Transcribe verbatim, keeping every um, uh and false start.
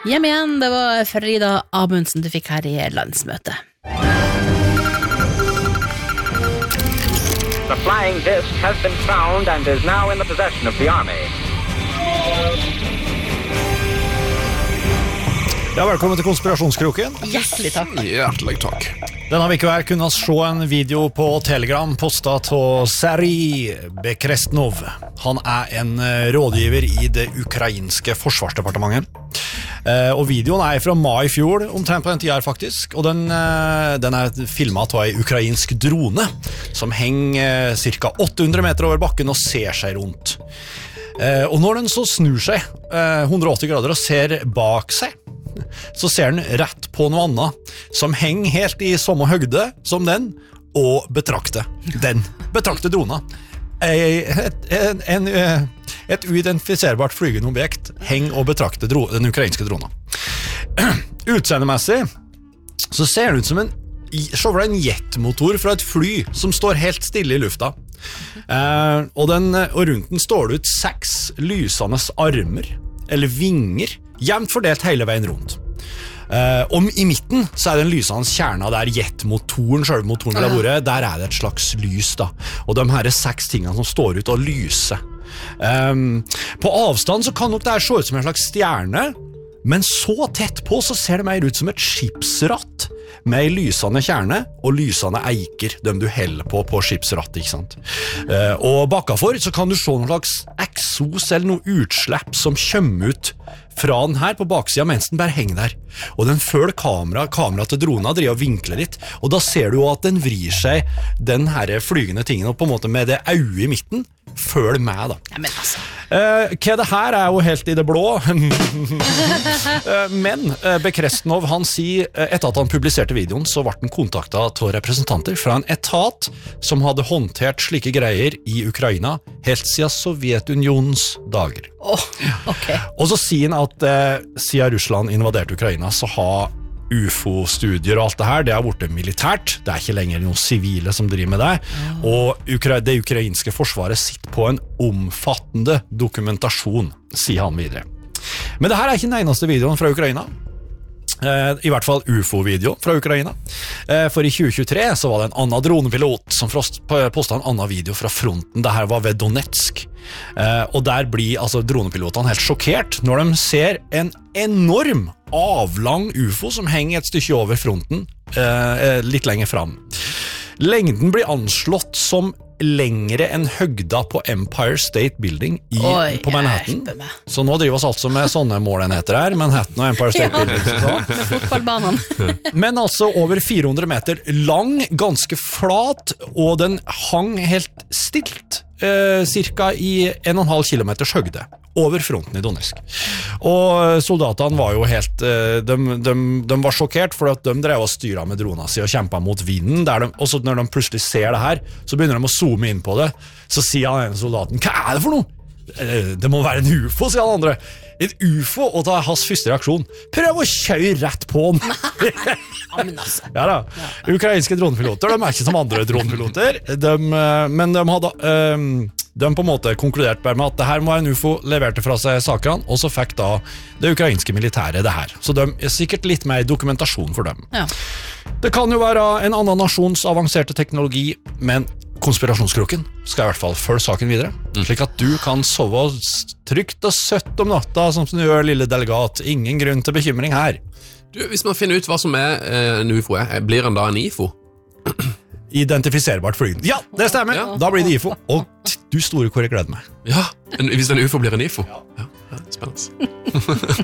Hjem igjen, det var Frida Amundsen du fikk her i landsmøtet. The flying disc has been found and is now in the possession of the army. Ja, velkommen til Konspirasjonskroken. Hjertelig takk. Hjertelig takk. Denne veka her kunne vi se en video på Telegram postet av Sergej Bekrestnov. Han er en rådgiver i det ukrainske forsvarsdepartementet. Uh, og videoen er fra mai i fjor, omtrent på den tida her faktisk, og den, uh, den er filmet av en ukrainsk drone som henger uh, cirka åtte hundre meter over bakken og ser seg rundt. Uh, og når den så snur seg uh, hundre og åtti grader og ser bak seg, så ser den rett på noe annet som henger helt i samme høgde som den, og betrakter den. Betrakter drona. Et, en, en, et uidentifiserbart flygende objekt henger og betrakter dro, den ukrainske drona. Utseendemessig så ser det ut som en, en jetmotor fra et fly som står helt stille i lufta. Eh, og, den, og rundt den står det ut seks lysende armer, eller vinger, jevnt fordelt hele veien rundt. Uh, og i midten så er det en lysende kjerna der jetmotoren, selve motoren vil ha vært, der er det et slags lys da. Og de her er seks tingene som står ut og lyser. Um, på avstand så kan nok det her se ut som en slags stjerne, men så tett på så ser det mer ut som et skipsratt med en lysende kjerne og lysende eiker, dem du heller på på skipsratt, ikke sant? Uh, og bakafor så kan du se noen slags eksos eller noe utslepp som kommer ut fra den her på baksida mens den bare henger der. Og den følger kamera, kamera til drona driver og vinkler litt, og da ser du jo at den vrir seg den her flygende tingen og på en måte med det øye i midten følg med da. Ja, men altså. Uh, hva det her er jo helt i det blå. uh, men uh, Bekrestnov, han sier, uh, etter at han publiserte videoen, så ble han kontaktet av representanter fra en etat som hadde håndtert slike greier i Ukraina helt siden Sovjetunionens dager. Oh, okay. Og så sier han at uh, siden Russland invaderte Ukraina, så har U F O-studier og alt det her, det har vært militært, det er ikke lenger noen sivile som driver med det, og Ukra- det ukrainske forsvaret sitter på en omfattende dokumentasjon, sier han videre. Men det her er ikke den eneste videoen fra Ukraina, eh, i hvert fall U F O-video fra Ukraina. Eh, for i tjue tjuetre så var det en annen dronepilot som frost- postet en annen video fra fronten, det her var ved Donetsk. Eh, og der blir altså dronepilotene helt sjokkert når de ser en enorm avlang U F O som henger et stykke over fronten, eh, litt lenger fram. Lengden blir anslått som lengre enn høgda på Empire State Building i, Oi, på Manhattan. Så nå driver vi altså med sånne målenheter her, Manhattan og Empire State ja, Building. Så. Med fotballbanen. Men altså over fire hundre meter lang, ganske flat, og den hang helt stilt, eh, cirka i en og en halv kilometers høgde. Over fronten i Donetsk. Og soldatene var jo helt de, de, de var sjokkert for at de drev og styret med drona si og kjempet mot vinden der de, og så når de plutselig ser det her så begynner de å zoome inn på det så sier han ene soldaten, hva er det for noe? Det må være en U F O, sier han andre. En U F O, og da er hans første reaksjon prøv å kjøre rett på den. Ja, men altså. Ja da, ukrainske dronepiloter, de er ikke som andre dronepiloter, de, men de hadde um, de på en måte konkludert med at det her må en U F O leverte fra seg sakene, og så fikk da det ukrainske militæret det her. Så de er sikkert litt mer dokumentasjon for dem. Ja. Det kan jo være en annen nasjons avanserte teknologi, men konspirasjonskroken skal i hvert fall følge saken videre, slik at du kan sove trygt og søtt om natta, som du gjør, lille delegat. Ingen grunn til bekymring her. Du, hvis man finner ut hva som er eh, en U F O er, blir den da en I F O? Identifiserbart fly. Ja, det stemmer. Ja. Da blir det I F O. Og du store hvor jeg gleder meg. Ja, en, hvis en U F O blir en I F O? Ja, ja, spennende.